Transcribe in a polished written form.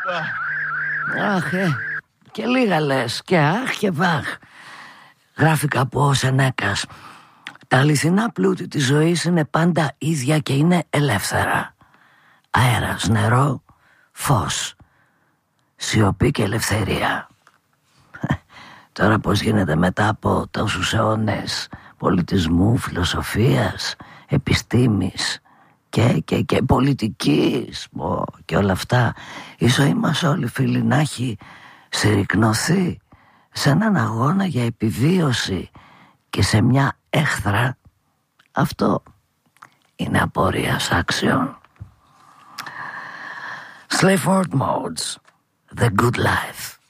Αχ, και λίγα λες. Και αχ και βαχ. Γράφει κάπου ο Σενέκας: τα αληθινά πλούτη της ζωής είναι πάντα ίδια και είναι ελεύθερα. Αέρας, νερό, φως, σιωπή και ελευθερία. Τώρα πως γίνεται μετά από τόσους αιώνες πολιτισμού, φιλοσοφίας, επιστήμης και πολιτικής και όλα αυτά, η ζωή μας όλοι, φίλοι, να έχει συρρικνωθεί σε έναν αγώνα για επιβίωση και σε μια έχθρα. Αυτό είναι απορίας άξιων. Sleaford Modes, The Good Life.